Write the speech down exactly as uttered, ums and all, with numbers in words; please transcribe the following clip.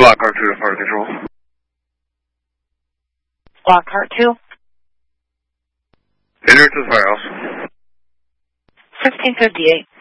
Lockhart two to Fire Control. Lockhart two. Enter to the firehouse. fifteen fifty-eight.